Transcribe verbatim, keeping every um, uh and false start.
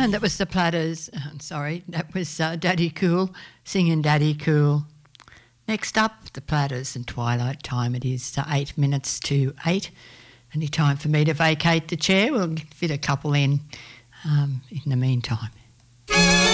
And that was the Platters. Uh, sorry, that was uh, Daddy Cool singing Daddy Cool. Next up, the Platters and Twilight Time. It is uh, eight minutes to eight. Only time for me to vacate the chair. We'll fit a couple in um, in the meantime.